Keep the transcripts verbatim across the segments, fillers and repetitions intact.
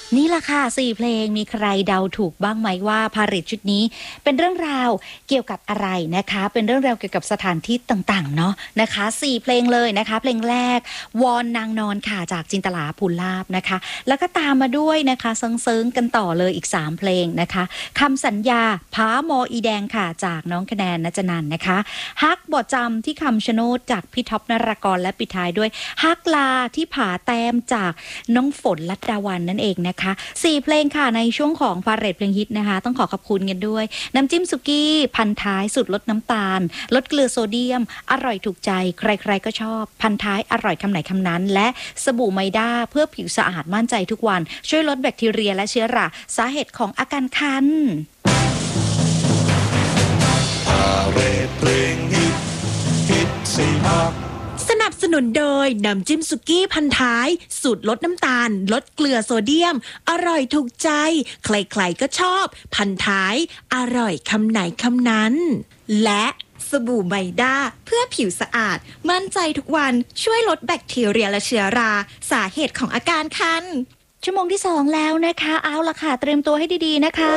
นี่แหละค่ะสี่เพลงมีใครเดาถูกบ้างไหมว่าพาเหรดชุดนี้เป็นเรื่องราวเกี่ยวกับอะไรนะคะเป็นเรื่องราวเกี่ยวกับสถานที่ต่างๆเนาะนะคะสี่เพลงเลยนะคะเพลงแรกวอนนางนอนค่ะจากจินตลาภูลาภนะคะแล้วก็ตามมาด้วยนะคะเซิงๆกันต่อเลยอีกสามเพลงนะคะคำสัญญาผาโมอีแดงค่ะจากน้องคะแนนนัจนันนะคะฮักบ่จำที่คำชะโนดจากพี่ท็อปนรากรและปิดท้ายด้วยฮักลาที่ผาแต้มจากน้องฝนลัดดาวันนั่นเองนะคะสี่เพลงค่ะในช่วงของพาเหรดเพลงฮิตนะคะต้องขอขอบคุณกันด้วยน้ำจิ้มสุกี้พันท้ายสุดลดน้ำตาลลดเกลือโซเดียมอร่อยถูกใจใครๆก็ชอบพันท้ายอร่อยคำไหนคำนั้นและสบู่ไมด้าเพื่อผิวสะอาดมั่นใจทุกวันช่วยลดแบคทีเรียและเชื้อราสาเหตุของอาการคันพาเหรดเพลงฮิตฮิตสี่ภาคสนับสนุนโดยน้ำจิ้มสุกี้พันท้ายสูตรลดน้ำตาลลดเกลือโซเดียมอร่อยถูกใจใครๆก็ชอบพันท้ายอร่อยคำไหนคำนั้นและสบู่ไมด้าเพื่อผิวสะอาดมั่นใจทุกวันช่วยลดแบคทีเรียและเชื้อราสาเหตุของอาการคันชั่วโมงที่สองแล้วนะคะเอาละค่ะเตรียมตัวให้ดีๆนะคะ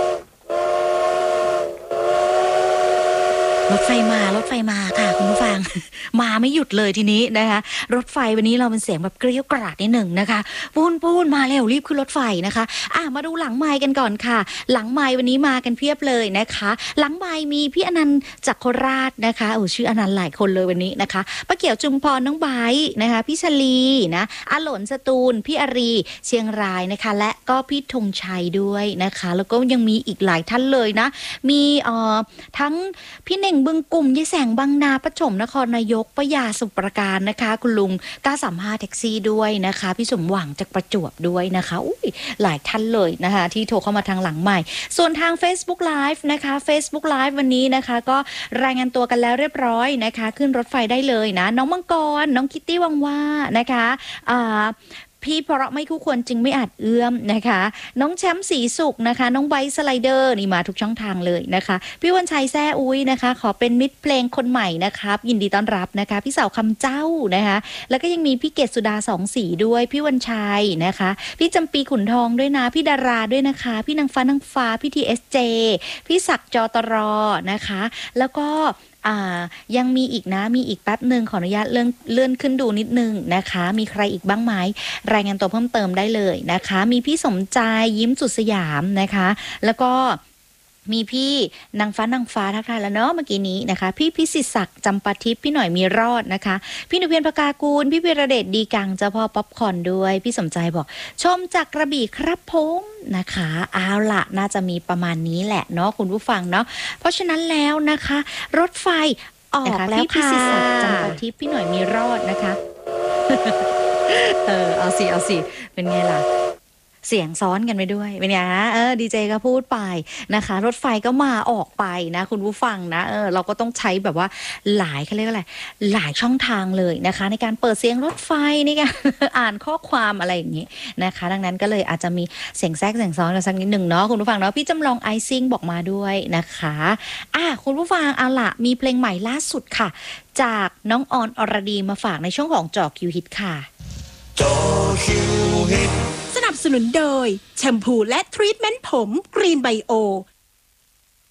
รถไฟมารถไฟมาค่ะคุณผู้ฟังมาไม่หยุดเลยทีนี้นะคะรถไฟวันนี้เราเป็นเสียงแบบเกรี้ยวกราดนิดหนึ่งนะคะปูนปูนมาเร็วรีบขึ้นรถไฟนะคะอ่ะมาดูหลังไมค์กันก่อนค่ะหลังไมค์วันนี้มากันเพียบเลยนะคะหลังไมค์มีพี่อนันต์จากโคราชนะคะโอ้ชื่ออนันต์หลายคนเลยวันนี้นะคะป้าเกี่ยวจุมพรน้องไบร์ทนะคะพี่ชลีนะอาหลนสตูลพี่อารีเชียงรายนะคะและก็พี่ธงชัยด้วยนะคะแล้วก็ยังมีอีกหลายท่านเลยนะมีเอ่อทั้งพี่เน่งบึงกลุ่มยี่แสงบางนาประจมนครนายกปยาสุประการนะคะคุณลุงเก้าสามห้าแท็กซี่ด้วยนะคะพี่สมหวังจากประจวบด้วยนะคะอุ้ยหลายท่านเลยนะคะที่โทรเข้ามาทางหลังใหม่ส่วนทาง Facebook Live นะคะ Facebook Live วันนี้นะคะก็รายงานตัวกันแล้วเรียบร้อยนะคะขึ้นรถไฟได้เลยนะน้องมังกรน้องคิตตี้วังว่านะคะอ่าพี่เพราะไม่คู่ควรจึงไม่อาจเอื้อมนะคะน้องแชมป์สีสุขนะคะน้องไบสไลเดอร์นี่มาทุกช่องทางเลยนะคะพี่วันชัยแซ่อุ้ยนะคะขอเป็นมิตรเพลงคนใหม่นะครับยินดีต้อนรับนะคะพี่สาวคำเจ้านะคะแล้วก็ยังมีพี่เกศสุดาสองสีด้วยพี่วันชัยนะคะพี่จำปีขุนทองด้วยนะพี่ดาราด้วยนะคะพี่นางฟ้านางฟ้าพี่ทีเอสเจพี่ศักดิ์จตรนะคะแล้วก็อ่ายังมีอีกนะมีอีกแป๊บหนึ่งขออนุญาตเลื่อนเลื่อนขึ้นดูนิดนึงนะคะมีใครอีกบ้างไหมรายงานตัวเพิ่มเติมได้เลยนะคะมีพี่สมใจยิ้มสุดสยามนะคะแล้วก็มีพี่นางฟ้านางฟ้าทักทายแล้วเนาะเมื่อกี้นี้นะคะพี่พิสิทธิ์ศักดิ์จำปาทิพย์พี่หน่อยมีรอดนะคะพี่หนุเพียรพกากูลพี่วีระเดชดีกังเจ้าพ่อป๊อปคอร์นด้วยพี่สมใจบอกชมจากกระบี่ครับผมนะคะเอาล่ะน่าจะมีประมาณนี้แหละเนาะคุณผู้ฟังเนาะเพราะฉะนั้นแล้วนะคะรถไฟออกแล้วค่ะพี่พิสิทธิ์ศักดิ์จำปาทิพย์พี่หน่อยมีรอดนะคะ เออเอาสิเอาสิเป็นไงล่ะเสียงซ้อนกันไปด้วยเป็นไงฮะเออดีเจก็พูดไปนะคะรถไฟก็มาออกไปนะคุณผู้ฟังนะเออเราก็ต้องใช้แบบว่าหลายเขาเรียกอะไรหลายช่องทางเลยนะคะในการเปิดเสียงรถไฟนี่กัน อ่านข้อความอะไรอย่างนี้นะคะดังนั้นก็เลยอาจจะมีเสียงแทรกเสียงซ้อนกันสักนิดหนึ่งเนาะคุณผู้ฟังเนาะพี่จำลองไอซิ่งบอกมาด้วยนะคะอ่ะคุณผู้ฟังเอาล่ะมีเพลงใหม่ล่าสุดค่ะจากน้องออนอรดีมาฝากในช่วงของจอคิวฮิตค่ะจอคิวฮิตสนับสนุนโดยแชมพูและทรีทเมนต์ผมกรีนไบโอ